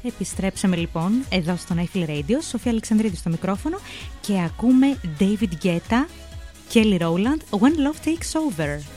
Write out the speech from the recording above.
Επιστρέψαμε λοιπόν εδώ στο Nightfall Radio, Σοφία Αλεξανδρίδη στο μικρόφωνο και ακούμε David Guetta, Kelly Rowland, When Love Takes Over.